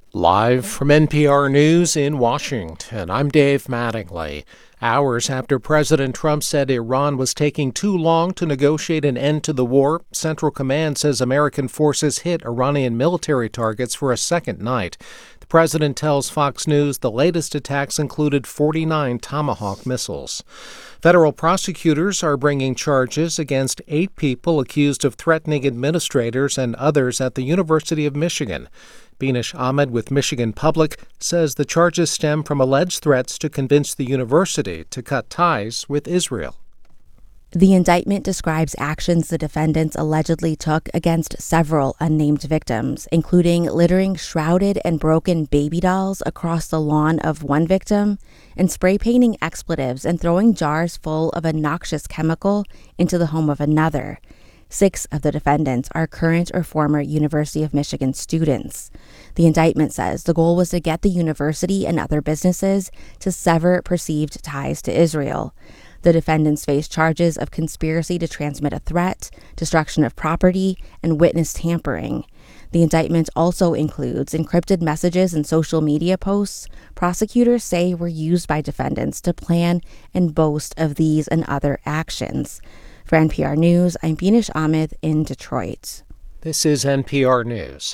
Live from NPR News in Washington, I'm Dave Mattingly. Hours after President Trump said Iran was taking too long to negotiate an end to the war, Central Command says American forces hit Iranian military targets for a second night. The president tells Fox News the latest attacks included 49 Tomahawk missiles. Federal prosecutors are bringing charges against 8 people accused of threatening administrators and others at the University of Michigan. Beanish Ahmed with Michigan Public says the charges stem from alleged threats to convince the university to cut ties with Israel. The indictment describes actions the defendants allegedly took against several unnamed victims, including littering shrouded and broken baby dolls across the lawn of one victim and spray painting expletives and throwing jars full of a noxious chemical into the home of another. 6 of the defendants are current or former University of Michigan students. The indictment says the goal was to get the university and other businesses to sever perceived ties to Israel. The defendants face charges of conspiracy to transmit a threat, destruction of property, and witness tampering. The indictment also includes encrypted messages and social media posts prosecutors say were used by defendants to plan and boast of these and other actions. For NPR News, I'm Beanish Ahmed in Detroit. This is NPR News.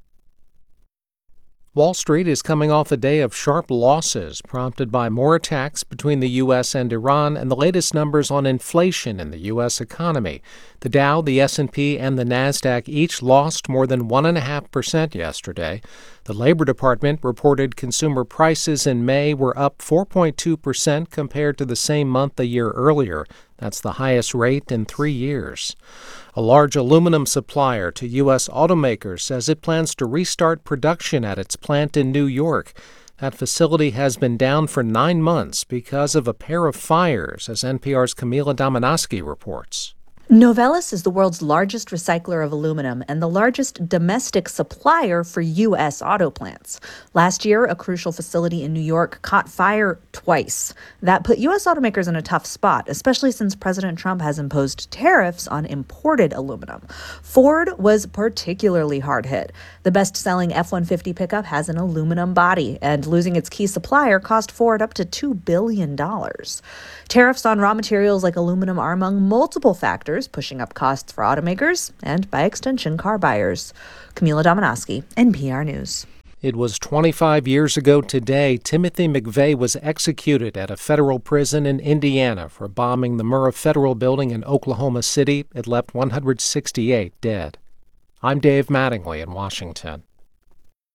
Wall Street is coming off a day of sharp losses prompted by more attacks between the U.S. and Iran and the latest numbers on inflation in the U.S. economy. The Dow, the S&P, and the Nasdaq each lost more than 1.5% yesterday. The Labor Department reported consumer prices in May were up 4.2% compared to the same month a year earlier. That's the highest rate in 3 years. A large aluminum supplier to U.S. automakers says it plans to restart production at its plant in New York. That facility has been down for 9 months because of a pair of fires, as NPR's Camila Domonoske reports. Novelis is the world's largest recycler of aluminum and the largest domestic supplier for U.S. auto plants. Last year, a crucial facility in New York caught fire twice. That put U.S. automakers in a tough spot, especially since President Trump has imposed tariffs on imported aluminum. Ford was particularly hard hit. The best-selling F-150 pickup has an aluminum body, and losing its key supplier cost Ford up to $2 billion. Tariffs on raw materials like aluminum are among multiple factors pushing up costs for automakers and, by extension, car buyers. Camila Domonoske, NPR News. It was 25 years ago today Timothy McVeigh was executed at a federal prison in Indiana for bombing the Murrah Federal Building in Oklahoma City. It left 168 dead. I'm Dave Mattingly in Washington.